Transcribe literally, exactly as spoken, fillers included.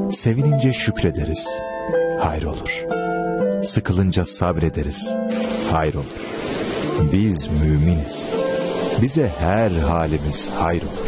Sevinince şükrederiz, hayır olur. Sıkılınca sabrederiz, hayır olur. Biz müminiz. Bize her halimiz hayır olur.